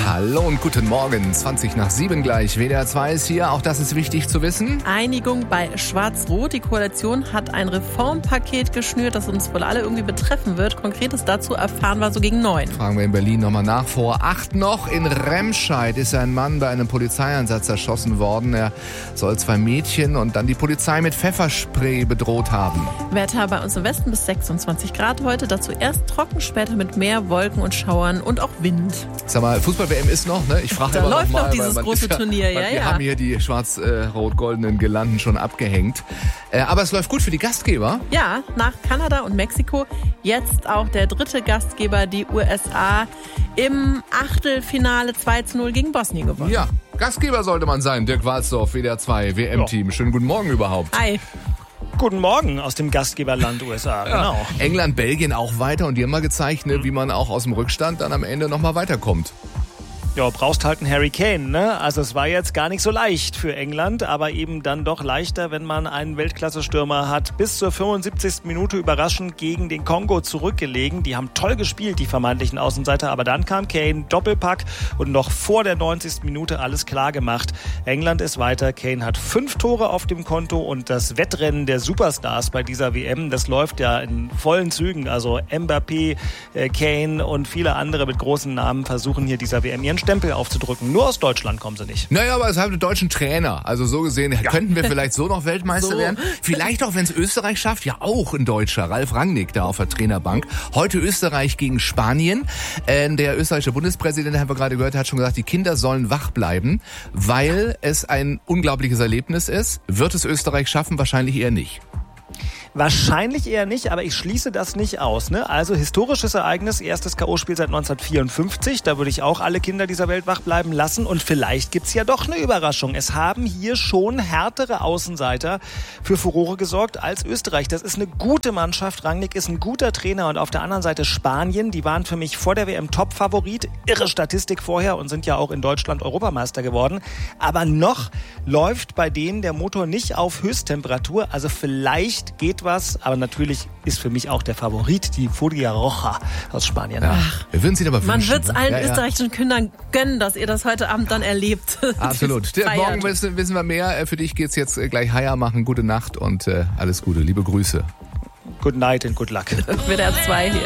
Hallo und guten Morgen, 7:20 gleich. WDR 2 ist hier, auch das ist wichtig zu wissen. Einigung bei Schwarz-Rot. Die Koalition hat ein Reformpaket geschnürt, das uns wohl alle irgendwie betreffen wird. Konkretes dazu erfahren wir so gegen 9. Fragen wir in Berlin nochmal nach. Vor 8 noch in Remscheid ist ein Mann bei einem Polizeieinsatz erschossen worden. Er soll 2 Mädchen und dann die Polizei mit Pfefferspray bedroht haben. Wetter bei uns im Westen bis 26 Grad heute. Dazu erst trocken, später mit mehr Wolken und Schauern und auch Wind. Sag mal, Fußball-WM ist noch, ne? Ich frage da immer läuft noch mal, dieses große Turnier, ja. Wir haben hier die schwarz-rot-goldenen Girlanden schon abgehängt. Aber es läuft gut für die Gastgeber. Ja, nach Kanada und Mexiko jetzt auch der dritte Gastgeber, die USA, im Achtelfinale 2:0 gegen Bosnien gewonnen. Ja, Gastgeber sollte man sein. Dirk Walzdorf, WDR 2, WM-Team. Schönen guten Morgen überhaupt. Hi. Guten Morgen aus dem Gastgeberland USA, genau. England, Belgien auch weiter und die haben mal gezeigt, ne, wie man auch aus dem Rückstand dann am Ende nochmal weiterkommt. Ja, brauchst halt einen Harry Kane, ne? Also es war jetzt gar nicht so leicht für England, aber eben dann doch leichter, wenn man einen Weltklasse-Stürmer hat. Bis zur 75. Minute überraschend gegen den Kongo zurückgelegen. Die haben toll gespielt, die vermeintlichen Außenseiter, aber dann kam Kane, Doppelpack und noch vor der 90. Minute alles klar gemacht. England ist weiter, Kane hat 5 Tore auf dem Konto und das Wettrennen der Superstars bei dieser WM, das läuft ja in vollen Zügen. Also Mbappé, Kane und viele andere mit großen Namen versuchen hier dieser WM ihren Stempel aufzudrücken. Nur aus Deutschland kommen sie nicht. Naja, aber es haben einen deutschen Trainer. Also so gesehen könnten wir vielleicht so noch Weltmeister werden. Vielleicht auch, wenn es Österreich schafft. Ja, auch ein Deutscher. Ralf Rangnick da auf der Trainerbank. Heute Österreich gegen Spanien. Der österreichische Bundespräsident, haben wir gerade gehört, hat schon gesagt, die Kinder sollen wach bleiben, weil es ein unglaubliches Erlebnis ist. Wird es Österreich schaffen? Wahrscheinlich eher nicht. Wahrscheinlich eher nicht, aber ich schließe das nicht aus. Ne? Also historisches Ereignis, erstes K.O.-Spiel seit 1954. Da würde ich auch alle Kinder dieser Welt wach bleiben lassen. Und vielleicht gibt's ja doch eine Überraschung. Es haben hier schon härtere Außenseiter für Furore gesorgt als Österreich. Das ist eine gute Mannschaft. Rangnick ist ein guter Trainer. Und auf der anderen Seite Spanien. Die waren für mich vor der WM Top-Favorit. Irre Statistik vorher und sind ja auch in Deutschland Europameister geworden. Aber noch läuft bei denen der Motor nicht auf Höchsttemperatur. Also vielleicht geht was, aber natürlich ist für mich auch der Favorit die Furia Roja aus Spanien. Ach, wir würden sie aber wünschen. Man wird es allen österreichischen Kindern gönnen, dass ihr das heute Abend dann erlebt. Absolut. Morgen wissen wir mehr. Für dich geht's jetzt gleich Heier machen. Gute Nacht und alles Gute. Liebe Grüße. Good night and good luck. WDR 2 hier.